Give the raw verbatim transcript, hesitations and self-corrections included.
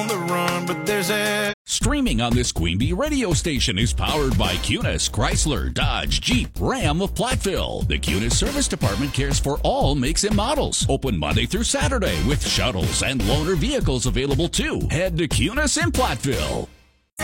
on the run, but there's a... Streaming on this Queen Bee radio station is powered by Cunis, Chrysler, Dodge, Jeep, Ram of Platteville. The Cunis Service Department cares for all makes and models. Open Monday through Saturday with shuttles and loaner vehicles available too. Head to Cunis in Platteville.